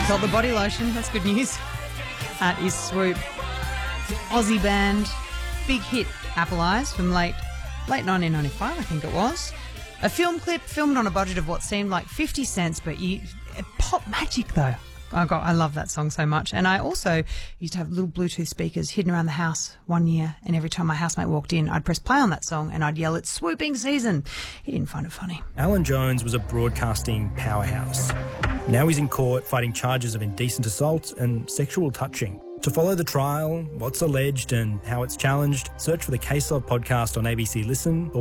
Got the body lotion. That's good news. That is Swoop. Aussie band. Big hit, Apple Eyes, from late 1995, I think it was. A film clip filmed on a budget of what seemed like 50 cents, but pop magic though. I love that song so much. And I also used to have little Bluetooth speakers hidden around the house one year, and every time my housemate walked in, I'd press play on that song and I'd yell, "It's swooping season." He didn't find it funny. Alan Jones was a broadcasting powerhouse. Now he's in court fighting charges of indecent assault and sexual touching. To follow the trial, what's alleged and how it's challenged, search for the Case Of podcast on ABC Listen or